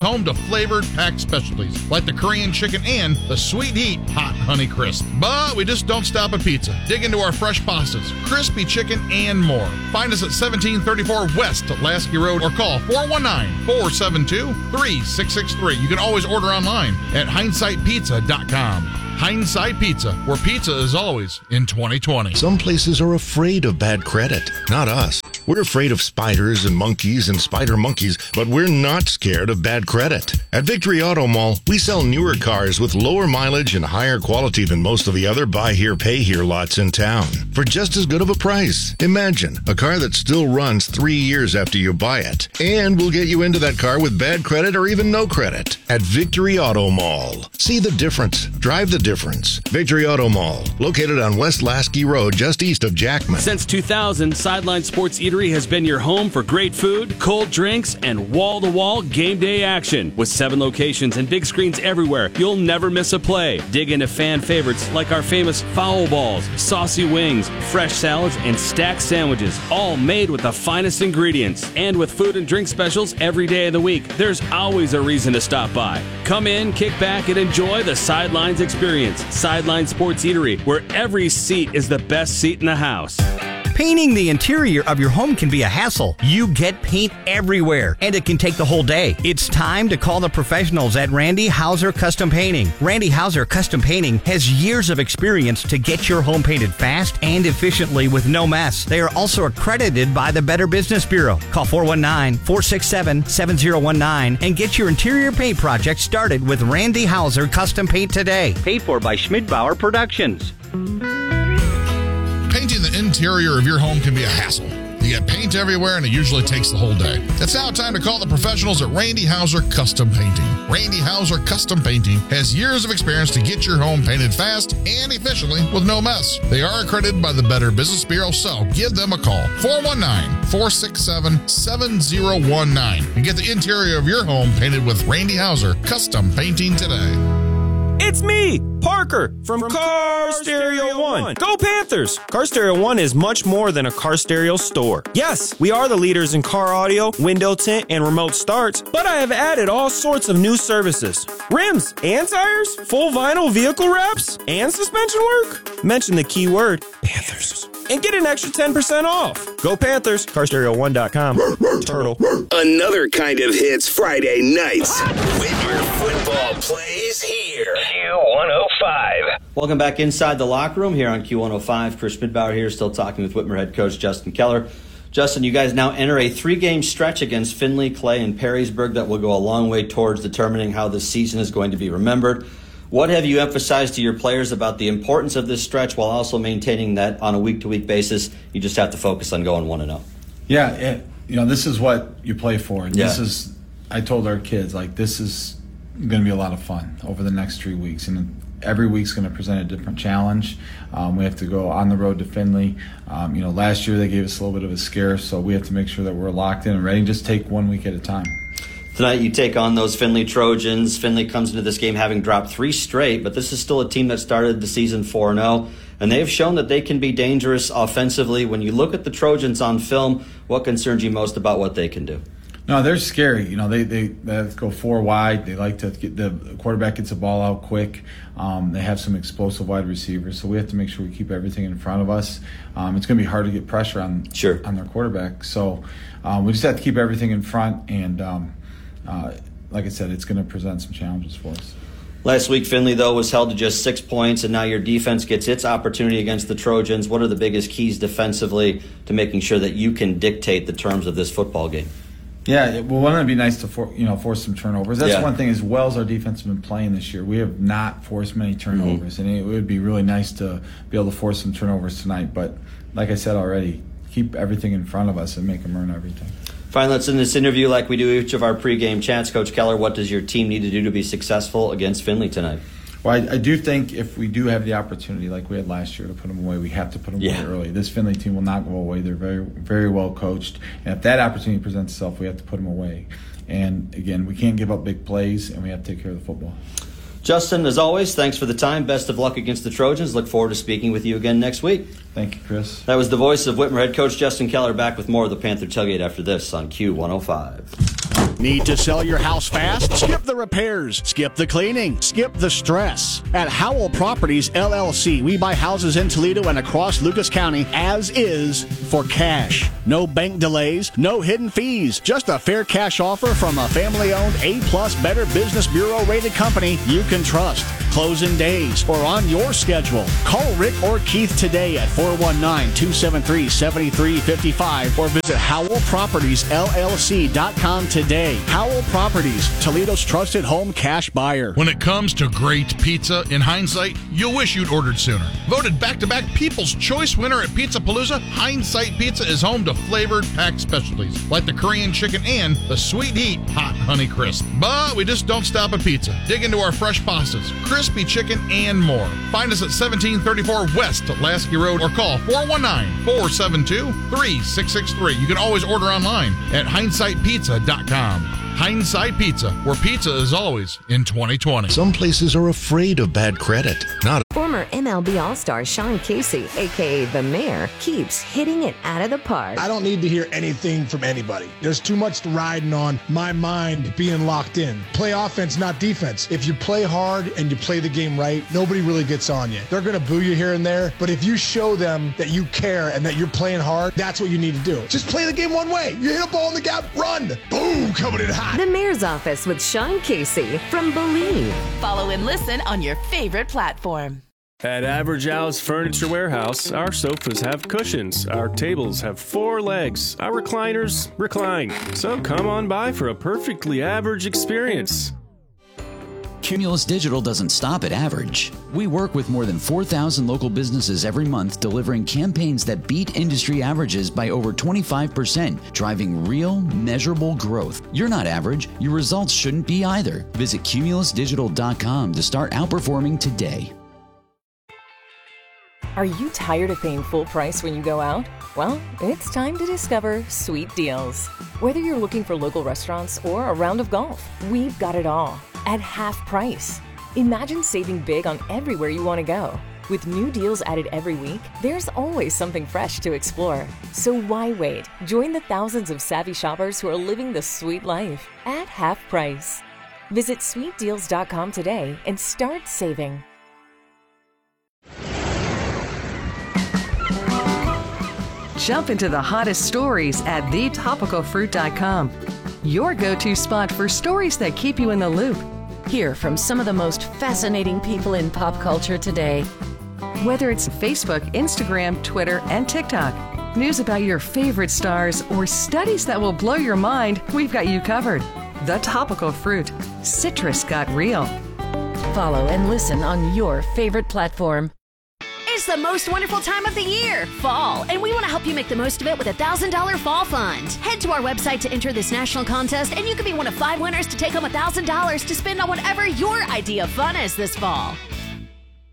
home to flavored packed specialties like the Korean chicken and the Sweet Heat Hot Honey Crisp. But we just don't stop at pizza. Dig into our fresh pastas, crispy chicken, and more. Find us at 1734 West Lasky Road or call 419-472-3663. You can always order online at hindsightpizza.com. Hindsight Pizza, where pizza is always in 2020. Some places are afraid of bad credit. Not us. We're afraid of spiders and monkeys and spider monkeys, but we're not scared of bad credit. At Victory Auto Mall, we sell newer cars with lower mileage and higher quality than most of the other buy here, pay here lots in town for just as good of a price. Imagine a car that still runs 3 years after you buy it, and we'll get you into that car with bad credit or even no credit at Victory Auto Mall. See the difference. Drive the difference. Victory Auto Mall, located on West Lasky Road, just east of Jackman. Since 2000, Sideline Sports Eatery has been your home for great food, cold drinks, and wall-to-wall game day action. With 7 locations and big screens everywhere, you'll never miss a play. Dig into fan favorites like our famous foul balls, saucy wings, fresh salads, and stacked sandwiches, all made with the finest ingredients. And with food and drink specials every day of the week, there's always a reason to stop by. Come in, kick back, and enjoy the Sidelines experience. Sideline Sports Eatery, where every seat is the best seat in the house. Painting the interior of your home can be a hassle. You get paint everywhere, and it can take the whole day. It's time to call the professionals at Randy Hauser Custom Painting. Randy Hauser Custom Painting has years of experience to get your home painted fast and efficiently with no mess. They are also accredited by the Better Business Bureau. Call 419-467-7019 and get your interior paint project started with Randy Hauser Custom Paint today. Paid for by Schmidbauer Productions. Painting the interior of your home can be a hassle. You get paint everywhere, and it usually takes the whole day. It's now time to call the professionals at Randy Hauser Custom Painting. Randy Hauser Custom Painting has years of experience to get your home painted fast and efficiently with no mess. They are accredited by the Better Business Bureau, so give them a call. 419-467-7019 and get the interior of your home painted with Randy Hauser Custom Painting today. It's me, Parker, from Car Stereo One. Go Panthers! Car Stereo One is much more than a car stereo store. Yes, we are the leaders in car audio, window tint, and remote starts, but I have added all sorts of new services. Rims and tires, full vinyl vehicle wraps, and suspension work. Mention the keyword Panthers and get an extra 10% off. Go Panthers! CarStereo1.com. Turtle. Another kind of hits Friday nights. Whitmer football plays here. Q105. Welcome back inside the locker room here on Q105. Chris Schmidbauer here, still talking with Whitmer head coach Justin Keller. Justin, you guys now enter a 3-game stretch against Findlay, Clay, and Perrysburg that will go a long way towards determining how this season is going to be remembered. What have you emphasized to your players about the importance of this stretch while also maintaining that on a week-to-week basis you just have to focus on going 1-0? Yeah, this is what you play for. And this is, I told our kids, this is going to be a lot of fun over the next 3 weeks. And every week's going to present a different challenge. We have to go on the road to Findlay. Last year they gave us a little bit of a scare, so we have to make sure that we're locked in and ready. Just take 1 week at a time. Tonight you take on those Findlay Trojans. Findlay comes into this game having dropped 3 straight, but this is still a team that started the season 4-0, and they have shown that they can be dangerous offensively. When you look at the Trojans on film, what concerns you most about what they can do? No, they're scary. They go 4 wide. They like to get the quarterback gets the ball out quick. They have some explosive wide receivers, so we have to make sure we keep everything in front of us. It's going to be hard to get pressure on their quarterback. So we just have to keep everything in front, and like I said, it's going to present some challenges for us. Last week, Findlay, though, was held to just 6 points, and now your defense gets its opportunity against the Trojans. What are the biggest keys defensively to making sure that you can dictate the terms of this football game? Yeah, well, wouldn't it be nice to force some turnovers? That's one thing. As well as our defense has been playing this year, we have not forced many turnovers, and it would be really nice to be able to force some turnovers tonight. But like I said already, keep everything in front of us and make them earn everything. Finally, let's end this interview like we do each of our pregame chats. Coach Keller, what does your team need to do to be successful against Findlay tonight? Well, I do think if we do have the opportunity, like we had last year, to put them away, we have to put them away early. This Findlay team will not go away. They're very, very well coached. And if that opportunity presents itself, we have to put them away. And, again, we can't give up big plays, and we have to take care of the football. Justin, as always, thanks for the time. Best of luck against the Trojans. Look forward to speaking with you again next week. Thank you, Chris. That was the voice of Whitmer head coach Justin Keller, back with more of the Panther Tailgate after this on Q105. Need to sell your house fast? Skip the repairs, skip the cleaning, skip the stress. At Howell Properties, LLC, we buy houses in Toledo and across Lucas County as is for cash. No bank delays, no hidden fees, just a fair cash offer from a family-owned A-plus Better Business Bureau rated company you can trust. Closing days or on your schedule. Call Rick or Keith today at 419-273-7355 or visit HowellPropertiesLLC.com today. Howell Properties, Toledo's trusted home cash buyer. When it comes to great pizza, in hindsight, you'll wish you'd ordered sooner. Voted back-to-back People's Choice winner at Pizza Palooza, Hindsight Pizza is home to flavored packed specialties like the Korean chicken and the Sweet Heat Hot Honey Crisp. But we just don't stop at pizza. Dig into our fresh pastas, crispy chicken, and more. Find us at 1734 West Lasky Road or call 419-472-3663. You can always order online at hindsightpizza.com. Hindsight Pizza, where pizza is always in 2020. Some places are afraid of bad credit. Not Former MLB All-Star Sean Casey, a.k.a. The Mayor, keeps hitting it out of the park. I don't need to hear anything from anybody. There's too much riding on my mind being locked in. Play offense, not defense. If you play hard and you play the game right, nobody really gets on you. They're going to boo you here and there, but if you show them that you care and that you're playing hard, that's what you need to do. Just play the game one way. You hit a ball in the gap, run. Boom, coming in hot. The Mayor's Office with Sean Casey from Believe. Follow and listen on your favorite platform. At Average Al's Furniture Warehouse, our sofas have cushions, our tables have 4 legs, our recliners recline. So come on by for a perfectly average experience. Cumulus Digital doesn't stop at average. We work with more than 4,000 local businesses every month, delivering campaigns that beat industry averages by over 25%, driving real, measurable growth. You're not average. Your results shouldn't be either. Visit cumulusdigital.com to start outperforming today. Are you tired of paying full price when you go out? Well, it's time to discover Sweet Deals. Whether you're looking for local restaurants or a round of golf, we've got it all at half price. Imagine saving big on everywhere you want to go. With new deals added every week, there's always something fresh to explore. So why wait? Join the thousands of savvy shoppers who are living the sweet life at half price. Visit sweetdeals.com today and start saving. Jump into the hottest stories at thetopicalfruit.com. Your go-to spot for stories that keep you in the loop. Hear from some of the most fascinating people in pop culture today. Whether it's Facebook, Instagram, Twitter, and TikTok, news about your favorite stars, or studies that will blow your mind, we've got you covered. The Topical Fruit. Citrus got real. Follow and listen on your favorite platform. It's the most wonderful time of the year, fall, and we want to help you make the most of it with a $1,000 fall fund. Head to our website to enter this national contest, and you could be one of 5 winners to take home $1,000 to spend on whatever your idea of fun is this fall.